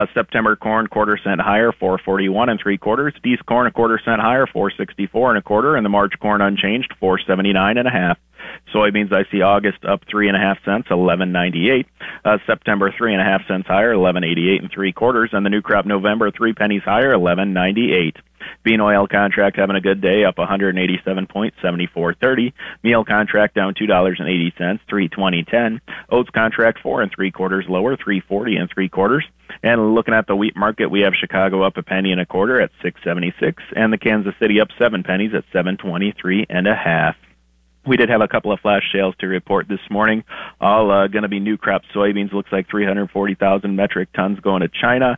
September corn, quarter cent higher, 441 and 3/4. East corn, a quarter cent higher, 464 and a quarter. And the March corn unchanged, 479 and a half. Soybeans, I see August up 3.5 cents, 11.98. September 3.5 cents higher, 11.88 and 3/4. And the new crop November 3 pennies higher, 11.98. Bean oil contract having a good day, up 187 points, 74.30. Meal contract down $2.80, 3.20.10. Oats contract 4 3/4 lower, 3.40 and 3/4. And looking at the wheat market, we have Chicago up a penny and a quarter at 6.76, and the Kansas City up 7 pennies at 7.23 and a half. We did have a couple of flash sales to report this morning, all going to be new crop soybeans. Looks like 340,000 metric tons going to China,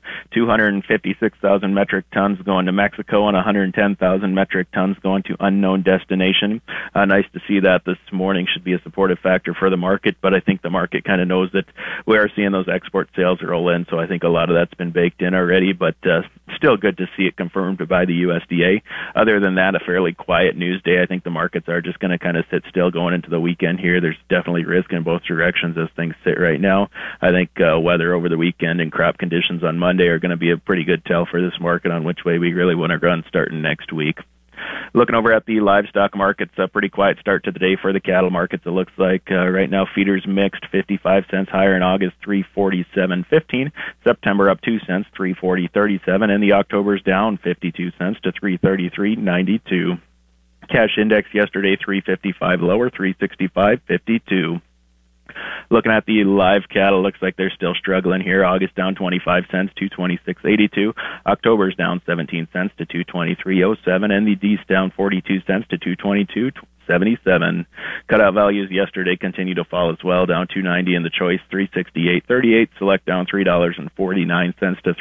256,000 metric tons going to Mexico, and 110,000 metric tons going to unknown destination. Nice to see that this morning. Should be a supportive factor for the market, but I think the market kind of knows that we are seeing those export sales roll in, so I think a lot of that's been baked in already, but still good to see it confirmed by the USDA. Other than that, a fairly quiet news day. I think the markets are just going to kind of sit still going into the weekend here. There's definitely risk in both directions as things sit right now. I think weather over the weekend and crop conditions on Monday are going to be a pretty good tell for this market on which way we really want to run starting next week. Looking over at the livestock markets, a pretty quiet start to the day for the cattle markets. It looks like right now feeders mixed, 55 cents higher in August, 347.15. September up 2 cents, 340.37, and the October's down 52 cents to 333.92. Cash index yesterday, 355 lower, 365.52. Looking at the live cattle, looks like they're still struggling here. August down 25 cents, 226.82. October's down 17 cents to 223.07, and the D's down 42 cents to 222.77. Cutout values yesterday continue to fall as well, down 290 in the choice, 368.38. Select down $3.49 to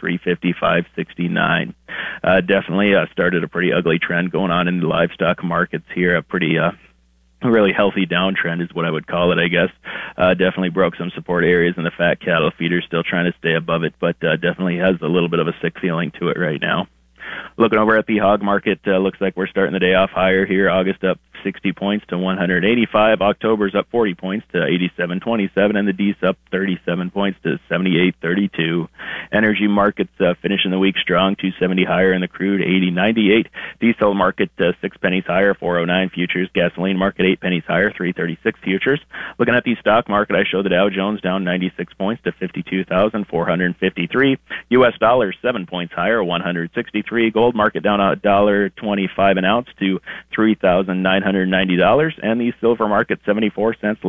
355.69. Definitely started a pretty ugly trend going on in the livestock markets here. A pretty really healthy downtrend is what I would call it, I guess. Definitely broke some support areas in the fat cattle feeders, still trying to stay above it, but definitely has a little bit of a sick feeling to it right now. Looking over at the hog market, looks like we're starting the day off higher here. August up 60 points to 185. October's up 40 points to 87.27, and the D's up 37 points to 78.32. Energy markets finishing the week strong, 270 higher in the crude, 80.98. Diesel market 6 pennies higher, 409 futures. Gasoline market 8 pennies higher, 336 futures. Looking at the stock market, I show the Dow Jones down 96 points to 52,453. U.S. dollars 7 points higher, 163. Gold market down $1.25 an ounce to $3,990, and the silver market 74 cents